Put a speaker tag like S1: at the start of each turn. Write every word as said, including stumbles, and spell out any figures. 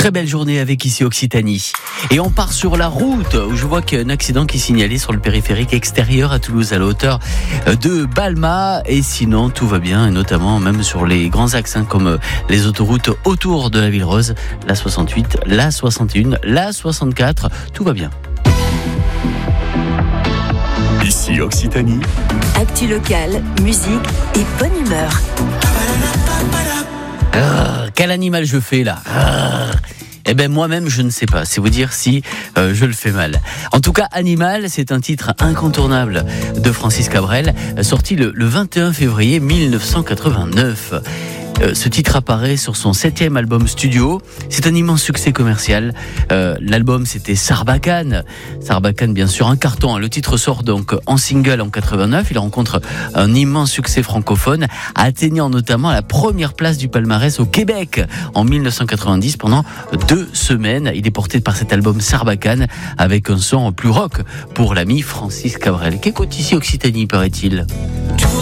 S1: Très belle journée avec ici Occitanie. Et on part sur la route où je vois qu'il y a un accident qui est signalé sur le périphérique extérieur à Toulouse à la hauteur de Balma. Et sinon tout va bien, et notamment même sur les grands axes hein, comme les autoroutes autour de la Ville Rose, la soixante-huit, la soixante et un, la soixante-quatre, tout va bien.
S2: Ici Occitanie.
S3: Actu locale, musique et bonne humeur.
S1: Ah, quel animal je fais là ah. Eh ben moi-même je ne sais pas, c'est vous dire si euh, je le fais mal. En tout cas, Animal, c'est un titre incontournable de Francis Cabrel, sorti le, le vingt et un février mille neuf cent quatre-vingt-neuf. Euh, ce titre apparaît sur son septième album studio. C'est un immense succès commercial. Euh, l'album, c'était Sarbacane. Sarbacane, bien sûr, un carton. Le titre sort donc en single en quatre-vingt-neuf. Il rencontre un immense succès francophone, atteignant notamment la première place du palmarès au Québec en mille neuf cent quatre-vingt-dix pendant deux semaines. Il est porté par cet album Sarbacane avec un son plus rock pour l'ami Francis Cabrel, qui écoute ici Occitanie, paraît-il.